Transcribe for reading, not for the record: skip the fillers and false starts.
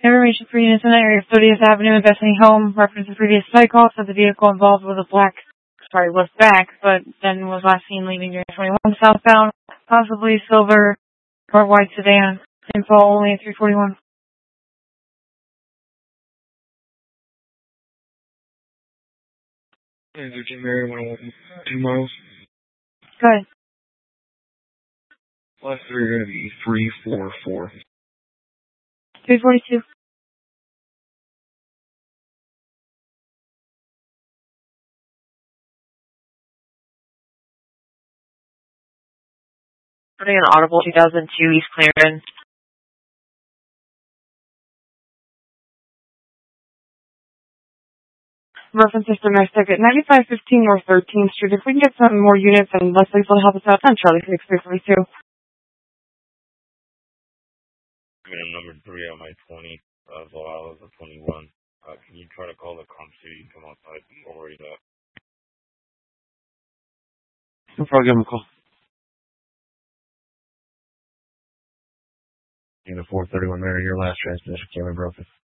Information for units in the area of 30th Avenue and Bethany Home. Reference the previous site call said the vehicle involved was was back, but then was last seen leaving Unit 21 southbound, possibly silver or white sedan. Info only at 341. And 13 Mary, 102 miles. Go ahead. Last three are going to be 344. 342. Putting an audible 2002 East Clarendon. Reference is domestic at 9515 North 13th Street. If we can get some more units and Leslie's will help us out on Charlie 6342. I'm number 3 on my 20, so I was a 21. Can you try to call the comp city and come outside before worry that? No problem, give him a call. In the 431 Mary, your last transmission came and broke it.